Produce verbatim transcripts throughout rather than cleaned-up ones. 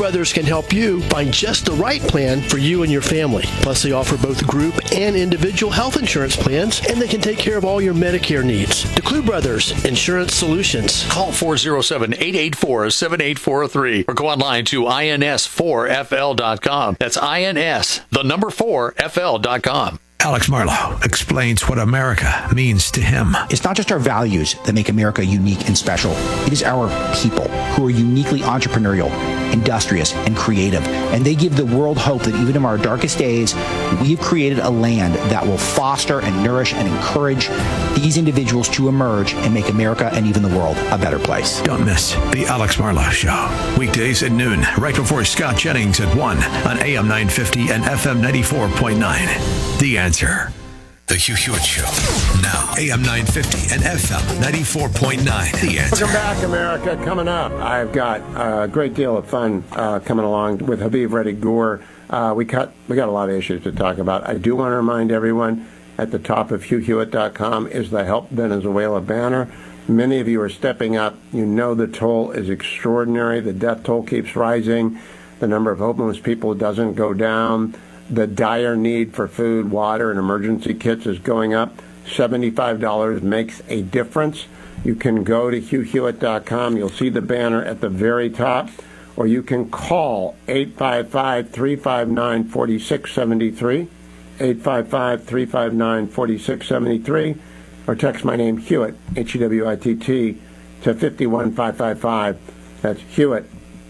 Brothers can help you find just the right plan for you and your family. Plus, they offer both group and individual health insurance plans, and they can take care of all your Medicare needs. DeClue Brothers Insurance Solutions. Call four oh seven, eight eight four, seven eight four three or go online to I N S four F L dot com. That's I N S, the number four, F L dot com. Alex Marlowe explains what America means to him. It's not just our values that make America unique and special. It is our people who are uniquely entrepreneurial, industrious, and creative. And they give the world hope that even in our darkest days, we have created a land that will foster and nourish and encourage these individuals to emerge and make America and even the world a better place. Don't miss the Alex Marlowe Show. Weekdays at noon, right before Scott Jennings at one on A M nine fifty and F M ninety-four point nine. The Answer. The Hugh Hewitt Show. Now, A M nine fifty and F M ninety-four point nine. The Answer. Welcome back, America. Coming up, I've got a great deal of fun uh, coming along with Habib Reddy Gore. Uh, we cut. We got a lot of issues to talk about. I do want to remind everyone at the top of Hugh Hewitt dot com is the Help Venezuela banner. Many of you are stepping up. You know the toll is extraordinary. The death toll keeps rising. The number of homeless people doesn't go down. The dire need for food, water, and emergency kits is going up. seventy-five dollars makes a difference. You can go to Hugh Hewitt dot com. You'll see the banner at the very top. Or you can call eight five five, three five nine, four six seven three, eight five five, three five nine, four six seven three, or text my name, Hewitt, H E W I T T, to five one five five five. That's Hewitt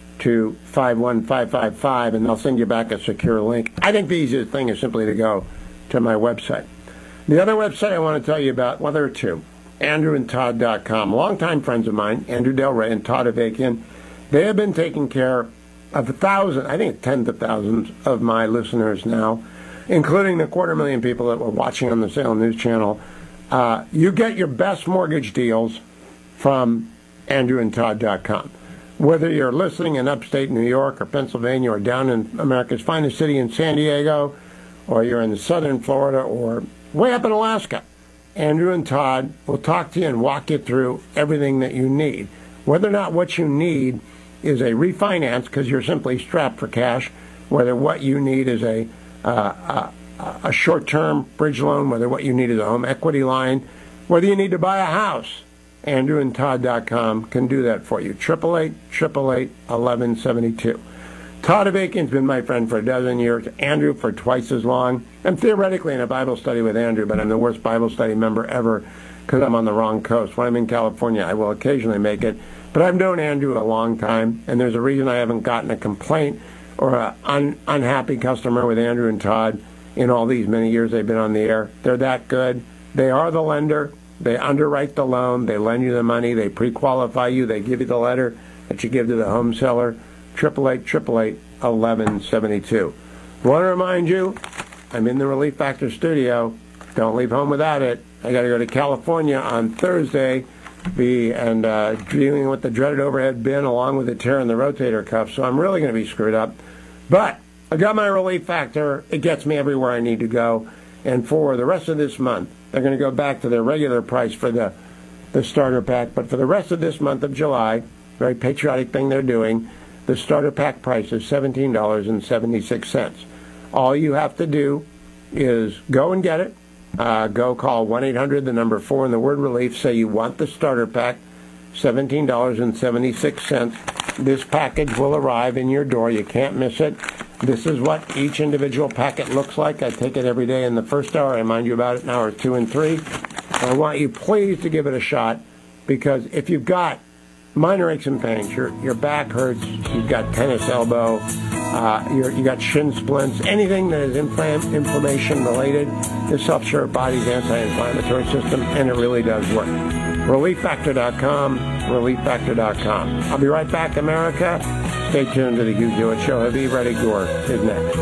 to five one five five five, and they'll send you back a secure link. I think the easiest thing is simply to go to my website. The other website I want to tell you about, well, there are two, andrew and todd dot com. Longtime friends of mine, Andrew Del Rey and Todd Avakian, they have been taking care of a thousand, I think tens of thousands of my listeners now, including the quarter million people that were watching on the Salem News Channel. Uh, you get your best mortgage deals from andrew and todd dot com. Whether you're listening in upstate New York or Pennsylvania or down in America's finest city in San Diego, or you're in southern Florida or way up in Alaska, Andrew and Todd will talk to you and walk you through everything that you need. Whether or not what you need is a refinance because you're simply strapped for cash, whether what you need is a, uh, a, a short-term bridge loan, whether what you need is a home equity line, whether you need to buy a house, andrew and todd dot com can do that for you. eight eight eight, eight eight eight, eleven seventy-two. Todd Avakian's been my friend for a dozen years, Andrew for twice as long. I'm theoretically in a Bible study with Andrew, but I'm the worst Bible study member ever because I'm on the wrong coast. When I'm in California, I will occasionally make it. But I've known Andrew a long time, and there's a reason I haven't gotten a complaint or an un- unhappy customer with Andrew and Todd in all these many years they've been on the air. They're that good. They are the lender. They underwrite the loan. They lend you the money. They pre-qualify you. They give you the letter that you give to the home seller. eight eight eight, eight eight eight, eleven seventy-two. I want to remind you, I'm in the Relief Factor studio. Don't leave home without it. I got to go to California on Thursday be and uh, dealing with the dreaded overhead bin along with the tear in the rotator cuff, so I'm really going to be screwed up. But I got my Relief Factor. It gets me everywhere I need to go. And for the rest of this month, they're going to go back to their regular price for the, the starter pack. But for the rest of this month of July, very patriotic thing they're doing, the starter pack price is seventeen dollars and seventy-six cents. All you have to do is go and get it. Uh, go call one eight hundred, the number four, and the word relief. Say you want the starter pack, seventeen dollars and seventy-six cents. This package will arrive in your door. You can't miss it. This is what each individual packet looks like. I take it every day in the first hour. I remind you about it in hours two and three. And I want you please to give it a shot, because if you've got minor aches and pains, your your back hurts, you've got tennis elbow, uh, you're, you got shin splints, anything that is inflam- inflammation related, this helps your body's anti-inflammatory system, and it really does work. relief factor dot com, relief factor dot com. I'll be right back, America. Stay tuned to the Hugh Hewitt Show. Habib Reddy Gore is next.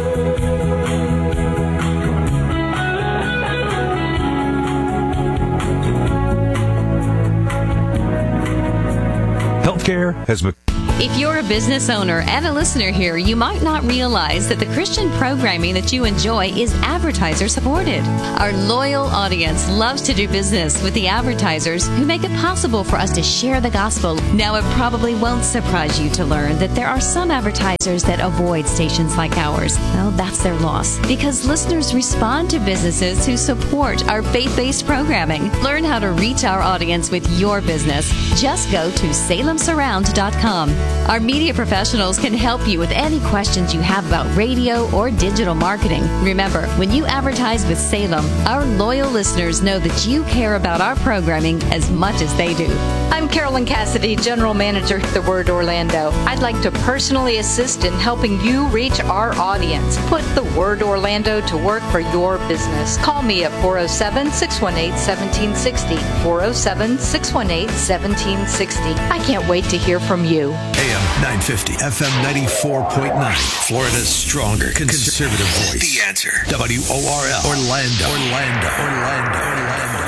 Healthcare has become... If you're a business owner and a listener here, you might not realize that the Christian programming that you enjoy is advertiser supported. Our loyal audience loves to do business with the advertisers who make it possible for us to share the gospel. Now, it probably won't surprise you to learn that there are some advertisers that avoid stations like ours. Well, that's their loss, because listeners respond to businesses who support our faith-based programming. Learn how to reach our audience with your business. Just go to salem surround dot com. Our media professionals can help you with any questions you have about radio or digital marketing. Remember, when you advertise with Salem, our loyal listeners know that you care about our programming as much as they do. I'm Carolyn Cassidy, General Manager at The Word Orlando. I'd like to personally assist in helping you reach our audience. Put The Word Orlando to work for your business. Call me at four oh seven, six one eight, one seven six oh, four oh seven, six one eight, one seven six oh. I can't wait to hear from you. A M nine fifty, F M ninety-four point nine. Florida's stronger conservative voice. The Answer. W O R L. Orlando. Orlando. Orlando. Orlando.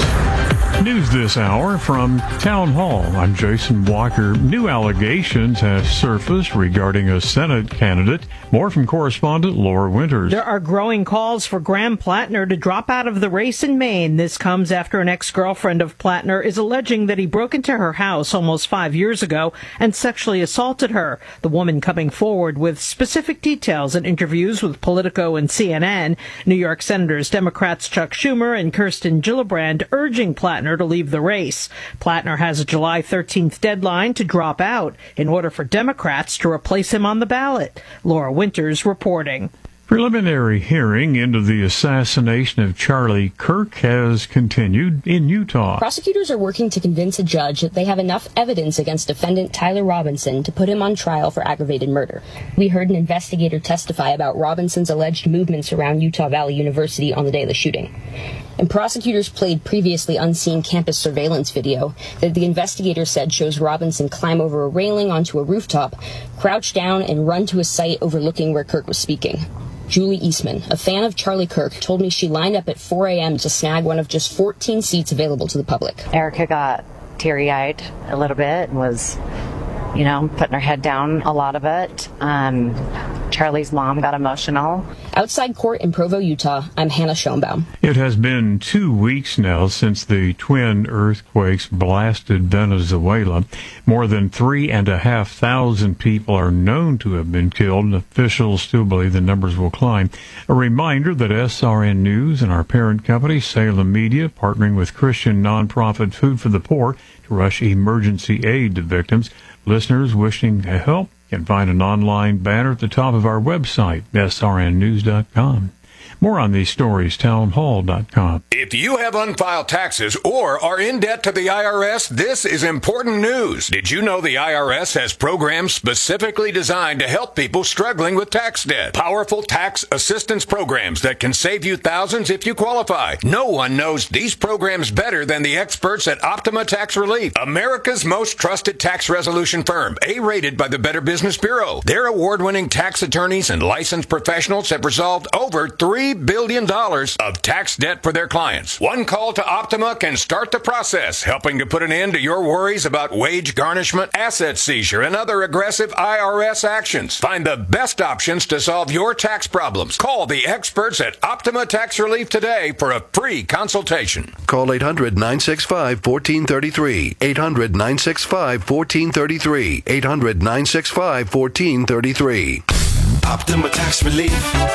News this hour from Town Hall. I'm Jason Walker. New allegations have surfaced regarding a Senate candidate. More from correspondent Laura Winters. There are growing calls for Graham Plattner to drop out of the race in Maine. This comes after an ex-girlfriend of Plattner is alleging that he broke into her house almost five years ago and sexually assaulted her. The woman coming forward with specific details in interviews with Politico and C N N. New York Senators Democrats Chuck Schumer and Kirsten Gillibrand urging Plattner to leave the race. Plattner has a July thirteenth deadline to drop out in order for Democrats to replace him on the ballot. Laura Winters reporting. Preliminary hearing into the assassination of Charlie Kirk has continued in Utah. Prosecutors are working to convince a judge that they have enough evidence against defendant Tyler Robinson to put him on trial for aggravated murder. We heard an investigator testify about Robinson's alleged movements around Utah Valley University on the day of the shooting. And prosecutors played previously unseen campus surveillance video that the investigator said shows Robinson climb over a railing onto a rooftop, crouch down, and run to a site overlooking where Kirk was speaking. Julie Eastman, a fan of Charlie Kirk, told me she lined up at four a.m. to snag one of just fourteen seats available to the public. Erica got teary-eyed a little bit and was, you know, putting her head down a lot of it. Um, Charlie's mom got emotional. Outside court in Provo, Utah, I'm Hannah Schoenbaum. It has been two weeks now since the twin earthquakes blasted Venezuela. More than three and a half thousand people are known to have been killed. Officials still believe the numbers will climb. A reminder that S R N News and our parent company, Salem Media, partnering with Christian nonprofit Food for the Poor to rush emergency aid to victims. Listeners wishing to help can find an online banner at the top of our website, S R N news dot com. More on these stories, town hall dot com. If you have unfiled taxes or are in debt to the I R S, this is important news. Did you know the I R S has programs specifically designed to help people struggling with tax debt? Powerful tax assistance programs that can save you thousands if you qualify. No one knows these programs better than the experts at Optima Tax Relief, America's most trusted tax resolution firm, A-rated by the Better Business Bureau. Their award-winning tax attorneys and licensed professionals have resolved over three billion dollars of tax debt for their clients. One call to Optima can start the process, helping to put an end to your worries about wage garnishment, asset seizure, and other aggressive I R S actions. Find the best options to solve your tax problems. Call the experts at Optima Tax Relief today for a free consultation. Call eight hundred, nine six five, one four three three. eight hundred, nine six five, one four three three. eight hundred, nine six five, one four three three. Optima Tax Relief.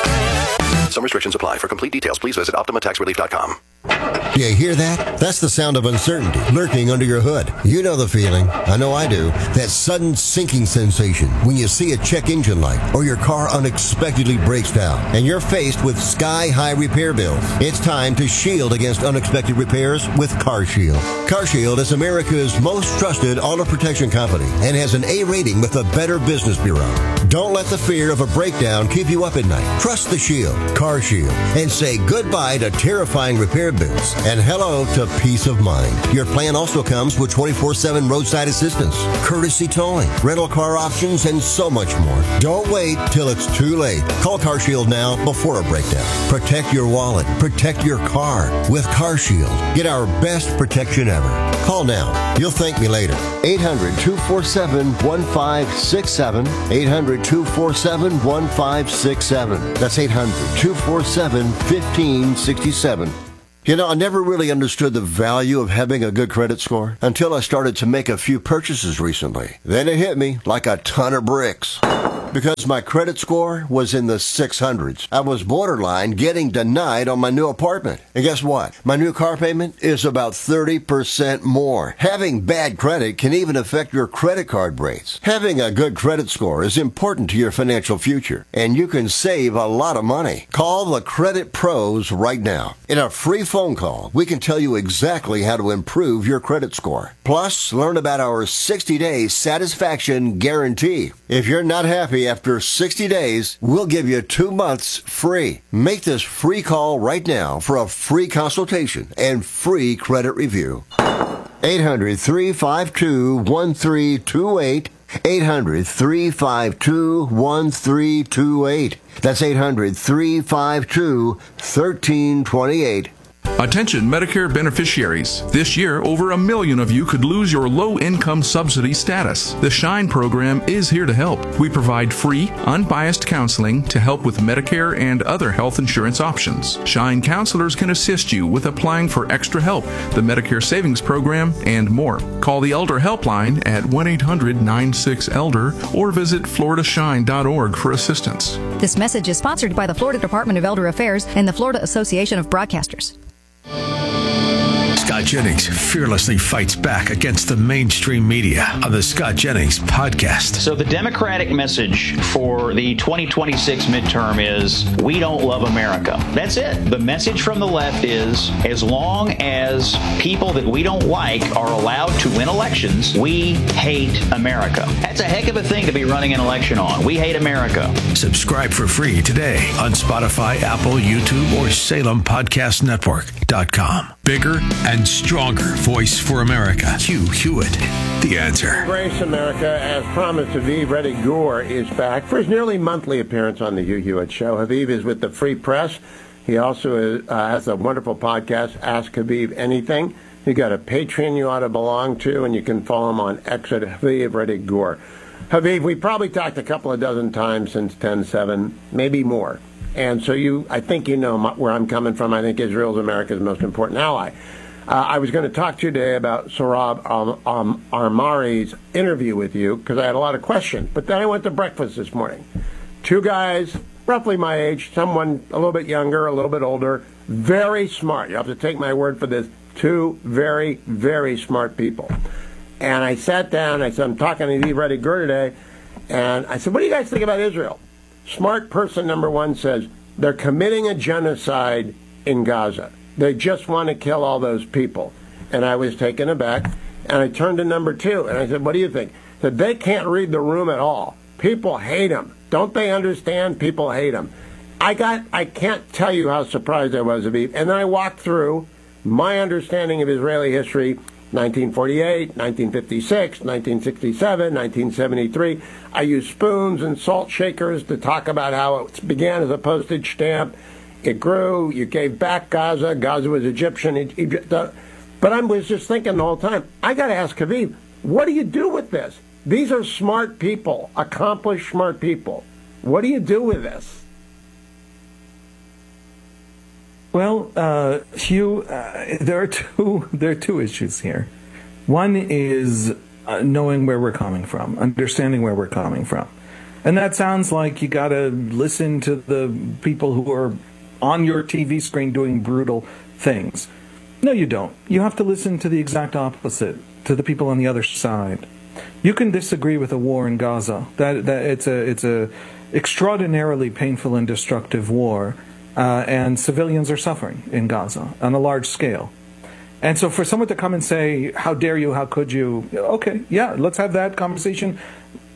Some restrictions apply. For complete details, please visit optima tax relief dot com. Do you hear that? That's the sound of uncertainty lurking under your hood. You know the feeling. I know I do. That sudden sinking sensation when you see a check engine light or your car unexpectedly breaks down and you're faced with sky-high repair bills. It's time to shield against unexpected repairs with CarShield. CarShield is America's most trusted auto protection company and has an A rating with the Better Business Bureau. Don't let the fear of a breakdown keep you up at night. Trust the Shield, Car Shield, and say goodbye to terrifying repair bills and hello to peace of mind. Your plan also comes with twenty-four seven roadside assistance, courtesy towing, rental car options, and so much more. Don't wait till it's too late. Call Car Shield now before a breakdown. Protect your wallet. Protect your car with Car Shield. Get our best protection ever. Call now. You'll thank me later. eight hundred, two four seven, one five six seven. eight hundred, two four seven, one five six seven. That's eight hundred, two four seven, one five six seven. You know, I never really understood the value of having a good credit score until I started to make a few purchases recently. Then it hit me like a ton of bricks. Because my credit score was in the six hundreds. I was borderline getting denied on my new apartment. And guess what? My new car payment is about thirty percent more. Having bad credit can even affect your credit card rates. Having a good credit score is important to your financial future, and you can save a lot of money. Call the Credit Pros right now. In a free phone call, we can tell you exactly how to improve your credit score. Plus, learn about our sixty-day satisfaction guarantee. If you're not happy after sixty days, we'll give you two months free. Make this free call right now for a free consultation and free credit review. eight hundred, three five two, one three two eight. eight hundred, three five two, one three two eight. That's eight hundred, three five two, one three two eight. Attention Medicare beneficiaries. This year, over a million of you could lose your low-income subsidy status. The SHINE program is here to help. We provide free, unbiased counseling to help with Medicare and other health insurance options. SHINE counselors can assist you with applying for extra help, the Medicare Savings Program, and more. Call the Elder Helpline at one eight hundred, nine six, elder or visit florida shine dot org for assistance. This message is sponsored by the Florida Department of Elder Affairs and the Florida Association of Broadcasters. Scott Jennings fearlessly fights back against the mainstream media on the Scott Jennings podcast. So the Democratic message for the twenty twenty-six midterm is, we don't love America. That's it. The message from the left is, as long as people that we don't like are allowed to win elections, we hate America. That's a heck of a thing to be running an election on. We hate America. Subscribe for free today on Spotify, Apple, YouTube, or Salem Podcast Network dot com. Bigger and stronger voice for America. Hugh Hewitt, The Answer. Grace America, as promised, Haviv Reddy Gur is back for his nearly monthly appearance on the Hugh Hewitt Show. Haviv is with the Free Press. He also is, uh, has a wonderful podcast, Ask Haviv Anything. You got a Patreon you ought to belong to, and you can follow him on X at Haviv Reddy Gur. Haviv, we probably talked a couple of dozen times since ten seven, maybe more. And so you, I think you know where I'm coming from. I think Israel is America's most important ally. Uh, I was going to talk to you today about Sohrab um, um, Armari's interview with you because I had a lot of questions. But then I went to breakfast this morning. Two guys, roughly my age, someone a little bit younger, a little bit older, very smart. You have to take my word for this. Two very, very smart people. And I sat down. I said, I'm talking to Haviv Reddy Gur today. And I said, what do you guys think about Israel? Smart person number one says, they're committing a genocide in Gaza. They just want to kill all those people. And I was taken aback, and I turned to number two, and I said, what do you think? He said, they can't read the room at all. People hate them. Don't they understand? People hate them. I got, I can't tell you how surprised I was, Haviv. And then I walked through my understanding of Israeli history, nineteen forty-eight, nineteen fifty-six, nineteen sixty-seven, nineteen seventy-three. I used spoons and salt shakers to talk about how it began as a postage stamp. It grew. You gave back Gaza. Gaza was Egyptian. Egypt, uh, but I was just thinking the whole time, I got to ask Haviv, what do you do with this? These are smart people, accomplished smart people. What do you do with this? Well, uh, Hugh, uh, there are two there are two issues here. One is uh, knowing where we're coming from, understanding where we're coming from, and that sounds like you got to listen to the people who are on your T V screen doing brutal things. No, you don't. You have to listen to the exact opposite, to the people on the other side. You can disagree with a war in Gaza. That that it's a it's a extraordinarily painful and destructive war. Uh, and civilians are suffering in Gaza on a large scale. And so for someone to come and say, how dare you, how could you? Okay, yeah, let's have that conversation.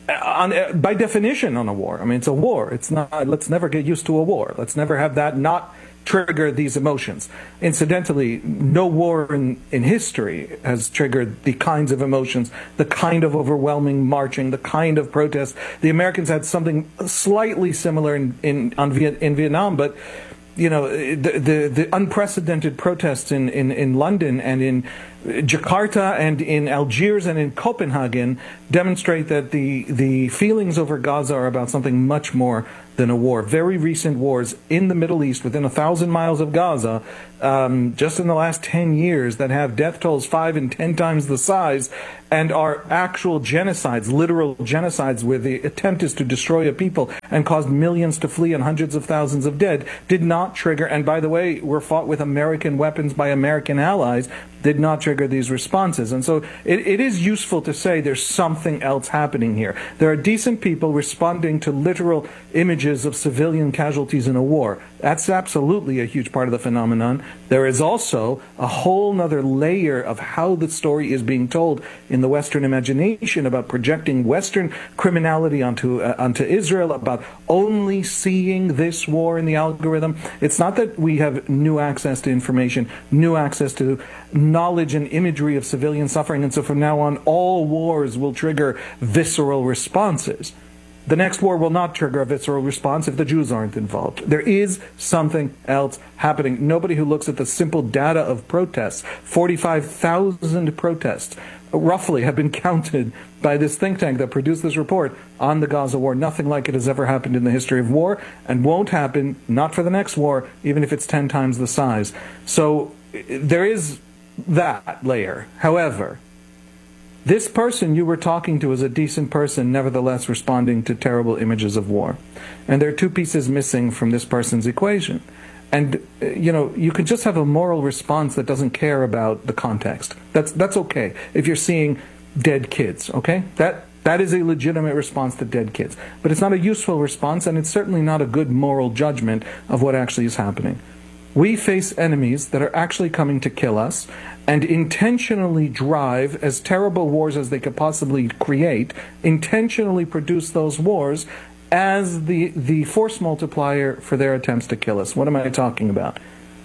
on, uh, by definition on a war. I mean, it's a war. It's not, let's never get used to a war. Let's never have that not trigger these emotions. Incidentally, no war in, in history has triggered the kinds of emotions, the kind of overwhelming marching, the kind of protest. The Americans had something slightly similar in, in, on Viet, in Vietnam, but you know, the, the, the unprecedented protests in, in, in London and in Jakarta and in Algiers and in Copenhagen demonstrate that the, the feelings over Gaza are about something much more than a war. Very recent wars in the Middle East, within a thousand miles of Gaza, um, just in the last ten years, that have death tolls five and ten times the size, and are actual genocides, literal genocides, where the attempt is to destroy a people and caused millions to flee and hundreds of thousands of dead, did not trigger, and by the way, were fought with American weapons by American allies, did not trigger these responses. And so it, it is useful to say there's something else happening here. There are decent people responding to literal images of civilian casualties in a war. That's absolutely a huge part of the phenomenon. There is also a whole other layer of how the story is being told in the Western imagination about projecting Western criminality onto uh, onto Israel, about only seeing this war in the algorithm. It's not that we have new access to information, new access to knowledge and imagery of civilian suffering, and so from now on all wars will trigger visceral responses. The next war will not trigger a visceral response if the Jews aren't involved. There is something else happening. Nobody who looks at the simple data of protests, forty-five thousand protests, roughly have been counted by this think tank that produced this report on the Gaza war. Nothing like it has ever happened in the history of war, and won't happen, not for the next war, even if it's ten times the size. So there is that layer. However, this person you were talking to is a decent person, nevertheless responding to terrible images of war. And there are two pieces missing from this person's equation. And, you know, you can just have a moral response that doesn't care about the context. That's that's okay if you're seeing dead kids, okay? That that is a legitimate response to dead kids. But it's not a useful response, and it's certainly not a good moral judgment of what actually is happening. We face enemies that are actually coming to kill us and intentionally drive, as terrible wars as they could possibly create, intentionally produce those wars as the, the force multiplier for their attempts to kill us. What am I talking about?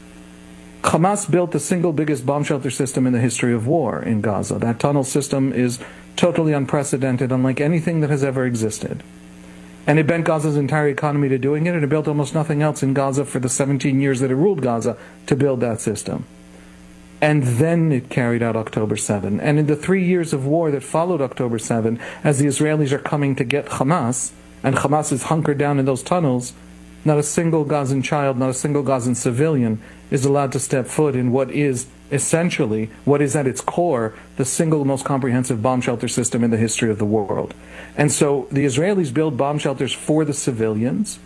Hamas built the single biggest bomb shelter system in the history of war in Gaza. That tunnel system is totally unprecedented, unlike anything that has ever existed. And it bent Gaza's entire economy to doing it, and it built almost nothing else in Gaza for the seventeen years that it ruled Gaza to build that system. And then it carried out October seventh. And in the three years of war that followed October seventh, as the Israelis are coming to get Hamas, and Hamas is hunkered down in those tunnels, not a single Gazan child, not a single Gazan civilian is allowed to step foot in what is essentially, what is at its core, the single most comprehensive bomb shelter system in the history of the world. And so the Israelis build bomb shelters for the civilians.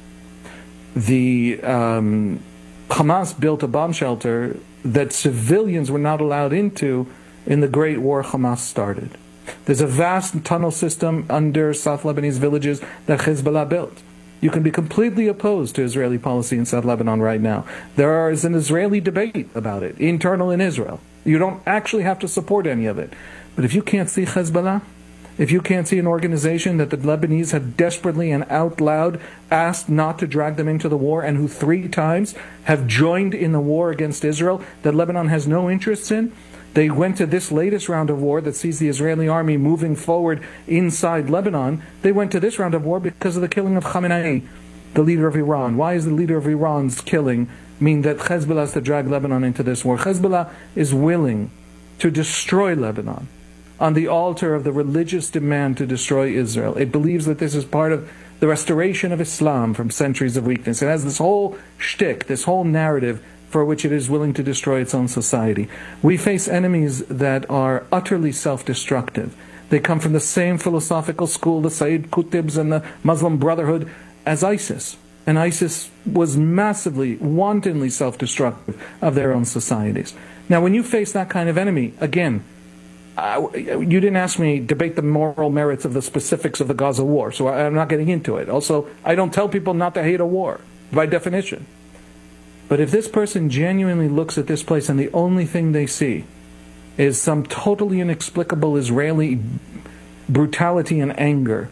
The um, Hamas built a bomb shelter that civilians were not allowed into in the Great War Hamas started. There's a vast tunnel system under South Lebanese villages that Hezbollah built. You can be completely opposed to Israeli policy in South Lebanon right now. There is an Israeli debate about it, internal in Israel. You don't actually have to support any of it. But if you can't see Hezbollah, if you can't see an organization that the Lebanese have desperately and out loud asked not to drag them into the war, and who three times have joined in the war against Israel that Lebanon has no interests in, they went to this latest round of war that sees the Israeli army moving forward inside Lebanon. They went to this round of war because of the killing of Khamenei, the leader of Iran. Why is the leader of Iran's killing mean that Hezbollah has to drag Lebanon into this war? Hezbollah is willing to destroy Lebanon on the altar of the religious demand to destroy Israel. It believes that this is part of the restoration of Islam from centuries of weakness. It has this whole shtick, this whole narrative for which it is willing to destroy its own society. We face enemies that are utterly self-destructive. They come from the same philosophical school, the Sayyid Qutbs and the Muslim Brotherhood, as ISIS. And ISIS was massively, wantonly self-destructive of their own societies. Now, when you face that kind of enemy, again, uh, you didn't ask me to debate the moral merits of the specifics of the Gaza war, so I, I'm not getting into it. Also, I don't tell people not to hate a war, by definition. But if this person genuinely looks at this place and the only thing they see is some totally inexplicable Israeli brutality and anger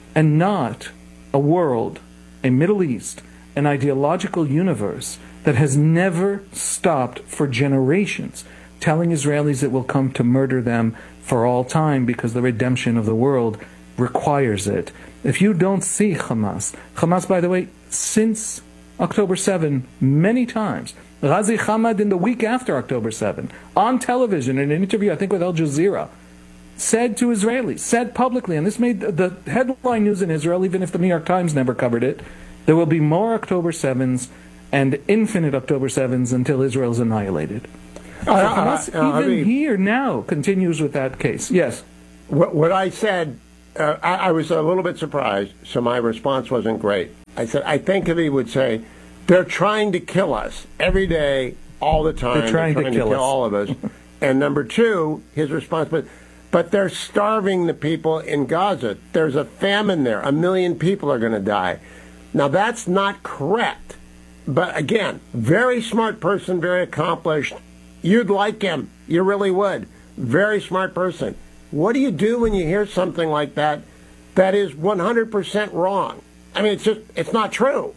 and not a world, a Middle East, an ideological universe that has never stopped for generations telling Israelis it will come to murder them for all time because the redemption of the world requires it. If you don't see Hamas, Hamas, by the way, since October seventh, many times, Ghazi Hamad in the week after October seventh, on television, in an interview, I think with Al Jazeera, said to Israelis, said publicly, and this made the headline news in Israel, even if the New York Times never covered it, there will be more October sevenths and infinite October sevenths until Israel is annihilated. So Uh, Hamas, uh, uh, even Habib. here now, continues with that case. Yes. What, what I said, uh, I, I was a little bit surprised, so my response wasn't great. I said, I think if he would say, they're trying to kill us every day, all the time. They're trying to to kill kill us. all of us. And number two, his response was, but they're starving the people in Gaza. There's a famine there. A million people are going to die. Now, that's not correct. But again, very smart person, very accomplished. You'd like him. You really would. Very smart person. What do you do when you hear something like that that is one hundred percent wrong? I mean, it's just, it's not true.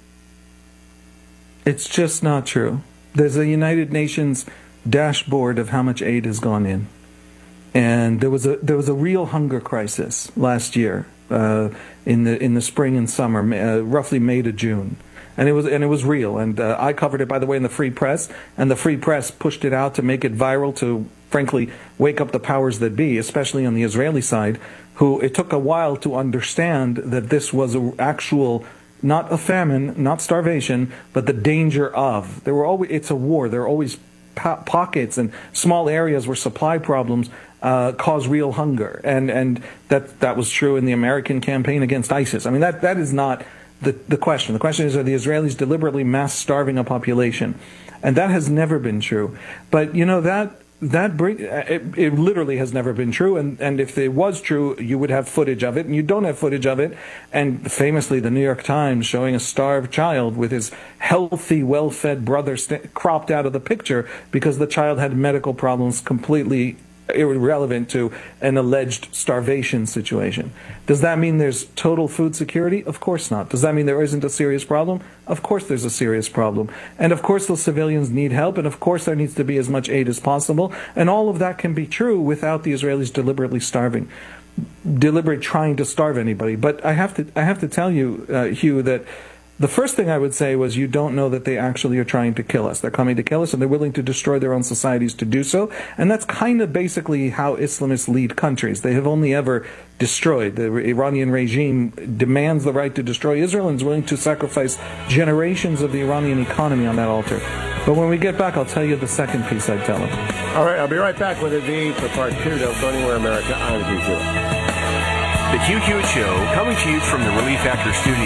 It's just not true. There's a United Nations dashboard of how much aid has gone in. And there was a there was a real hunger crisis last year uh, in the in the spring and summer, uh, roughly May to June, and it was and it was real. And uh, I covered it, by the way, in the Free Press, and the Free Press pushed it out to make it viral, to frankly wake up the powers that be, especially on the Israeli side, who it took a while to understand that this was an actual, not a famine, not starvation, but the danger of. There were always it's a war. There are always po- pockets and small areas where supply problems Uh, cause real hunger, and and that that was true in the American campaign against ISIS. I mean, that that is not the the question. The question is, are the Israelis deliberately mass starving a population? And that has never been true. But you know that that bring it, it literally has never been true. And and if it was true, you would have footage of it, and you don't have footage of it. And famously, the New York Times showing a starved child with his healthy, well-fed brother st- cropped out of the picture because the child had medical problems completely irrelevant to an alleged starvation situation. Does that mean there's total food security? Of course not. Does that mean there isn't a serious problem? Of course there's a serious problem. And of course those civilians need help, and of course there needs to be as much aid as possible. And all of that can be true without the Israelis deliberately starving, deliberately trying to starve anybody. But I have to, I have to tell you, uh, Hugh, that the first thing I would say was you don't know that they actually are trying to kill us. They're coming to kill us, and they're willing to destroy their own societies to do so. And that's kind of basically how Islamists lead countries. They have only ever destroyed. The Iranian regime demands the right to destroy Israel and is willing to sacrifice generations of the Iranian economy on that altar. But when we get back, I'll tell you the second piece I'd tell them. All right, I'll be right back with Aviv for part two. Don't go anywhere, America. I'm Hugh Hewitt. The Hugh Hewitt Show, coming to you from the Relief Factor studio.